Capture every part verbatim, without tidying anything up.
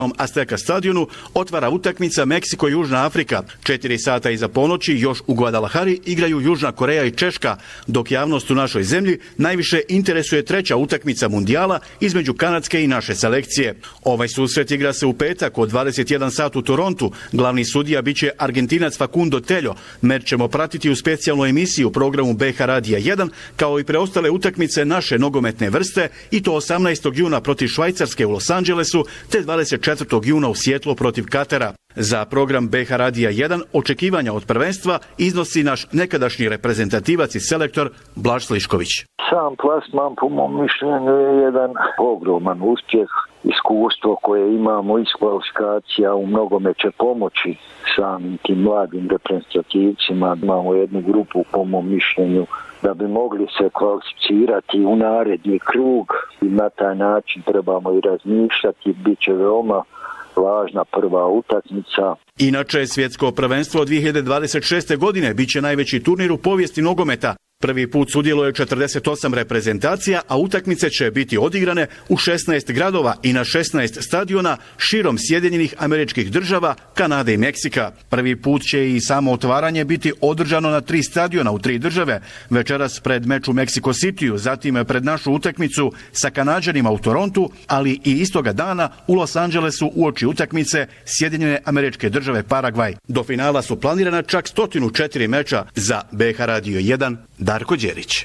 Azteca stadionu otvara utakmica Meksiko-Južna Afrika. Četiri sata iza ponoći još u Guadalajari igraju Južna Koreja i Češka, dok javnost u našoj zemlji najviše interesuje treća utakmica mundijala između kanadske i naše selekcije. Ovaj susret igra se u petak od dvadeset jedan sat u Torontu. Glavni sudija biće Argentinac Facundo Tello. Meč ćemo pratiti u specijalnoj emisiji u programu B H Radija jedan, kao i preostale utakmice naše nogometne vrste, i to osamnaestog juna protiv Švajcarske u Los Angelesu, te dvadeset četvrtog juna u Sijetlu protiv Katara. Za program B H Radija jedan očekivanja od prvenstva iznosi naš nekadašnji reprezentativac i selektor Blaž Slišković. Sam plasman, po mom mišljenju, je jedan ogroman uspjeh. Iskustvo koje imamo iz kvalifikacija u mnogome će pomoći samim tim mladim reprezentativcima. Imamo jednu grupu, po mom mišljenju, da bi mogli se kvalificirati u naredni krug, i na taj način trebamo i razmišljati. Biće veoma važna prva utakmica. Inače, svjetsko prvenstvo dvije hiljade dvadeset šeste. godine biće najveći turnir u povijesti nogometa. Prvi put sudjeluje četrdeset osam reprezentacija, a utakmice će biti odigrane u šesnaest gradova i na šesnaest stadiona širom Sjedinjenih Američkih Država, Kanade i Meksika. Prvi put će i samo otvaranje biti održano na tri stadiona u tri države. Večeras pred meč u Mexico Cityu, zatim pred našu utakmicu sa Kanađanima u Torontu, ali i istoga dana u Los Angelesu uoči utakmice Sjedinjene Američke Države Paragvaj. Do finala su planirana čak sto četiri meča. Za B H Radio jedan, Darko Đerić.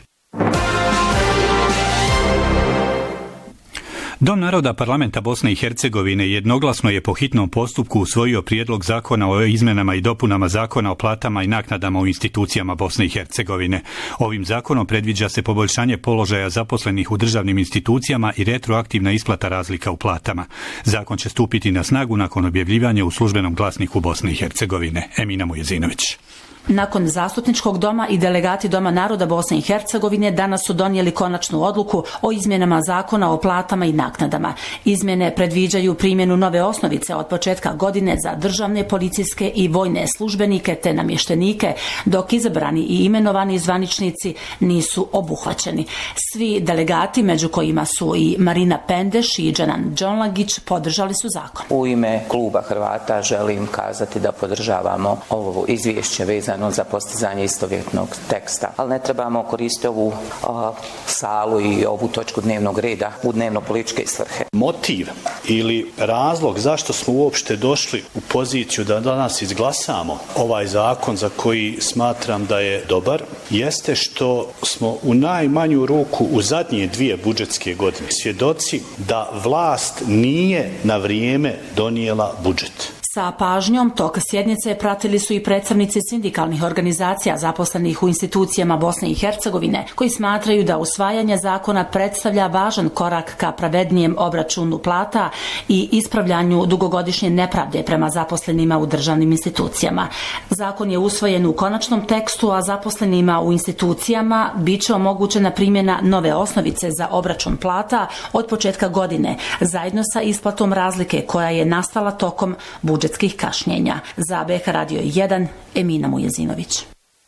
Dom naroda Parlamenta Bosne i Hercegovine jednoglasno je po hitnom postupku usvojio prijedlog zakona o izmjenama i dopunama zakona o platama i naknadama u institucijama Bosne i Hercegovine. Ovim zakonom predviđa se poboljšanje položaja zaposlenih u državnim institucijama i retroaktivna isplata razlika u platama. Zakon će stupiti na snagu nakon objavljivanja u službenom glasniku Bosne i Hercegovine. Emina Mujezinović. Nakon Zastupničkog doma i delegati Doma naroda Bosne i Hercegovine danas su donijeli konačnu odluku o izmjenama zakona o platama i naknadama. Izmjene predviđaju primjenu nove osnovice od početka godine za državne, policijske i vojne službenike te namještenike, dok izabrani i imenovani zvaničnici nisu obuhvaćeni. Svi delegati, među kojima su i Marina Pendeš i Džanan Đonlagić, podržali su zakon. U ime kluba Hrvata želim kazati da podržavamo ovo izvješće vezano za postizanje istovjetnog teksta. Ali ne trebamo koristiti ovu a, salu i ovu točku dnevnog reda u dnevno-političke svrhe. Motiv ili razlog zašto smo uopšte došli u poziciju da danas izglasamo ovaj zakon, za koji smatram da je dobar, jeste što smo u najmanju ruku u zadnje dvije budžetske godine svjedoci da vlast nije na vrijeme donijela budžet. Sa pažnjom tok sjednice pratili su i predstavnici sindikalnih organizacija zaposlenih u institucijama Bosne i Hercegovine, koji smatraju da usvajanje zakona predstavlja važan korak ka pravednijem obračunu plata i ispravljanju dugogodišnje nepravde prema zaposlenima u državnim institucijama. Zakon je usvojen u konačnom tekstu, a zaposlenima u institucijama biće omogućena primjena nove osnovice za obračun plata od početka godine, zajedno sa isplatom razlike koja je nastala tokom budžetskih kašnjenja. Za B H Radio jedan, Emina Mujezinović.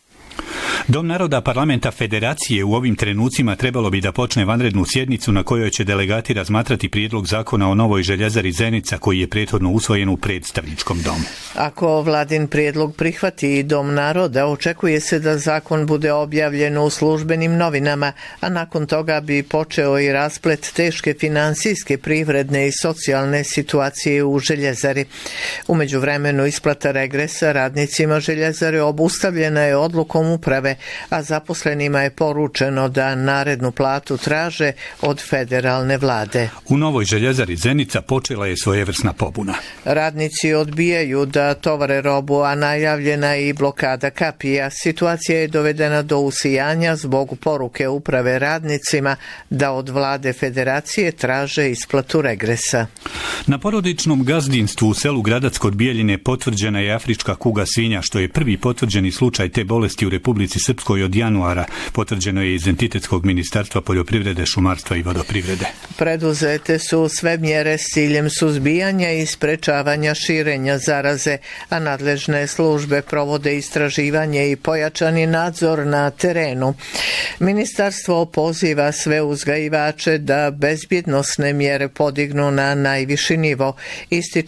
Dom naroda Parlamenta Federacije u ovim trenucima trebalo bi da počne vanrednu sjednicu na kojoj će delegati razmatrati prijedlog zakona o novoj željezari Zenica, koji je prethodno usvojen u predstavničkom domu. Ako vladin prijedlog prihvati i Dom naroda, očekuje se da zakon bude objavljen u službenim novinama, a nakon toga bi počeo i rasplet teške finansijske, privredne i socijalne situacije u željezari. U međuvremenu isplata regresa radnicima željezare obustavljena je odlukom uprave, a zaposlenima je poručeno da narednu platu traže od federalne vlade. U novoj željezari Zenica počela je svojevrsna pobuna. Radnici odbijaju da tovare robu, a najavljena je i blokada kapija. Situacija je dovedena do usijanja zbog poruke uprave radnicima da od vlade federacije traže isplatu regresa. Na porodičnom gazdinstvu u selu Gradac kod Bijeljine potvrđena je afrička kuga svinja, što je prvi potvrđeni slučaj te bolesti u Republici Srpskoj od januara, potvrđeno je iz Entitetskog ministarstva poljoprivrede, šumarstva i vodoprivrede. Preduzete su sve mjere s ciljem suzbijanja i sprečavanja širenja zaraze, a nadležne službe provode istraživanje i pojačani nadzor na terenu. Ministarstvo poziva sve uzgajivače da bezbjednosne mjere podignu na najviši nivo. Ističu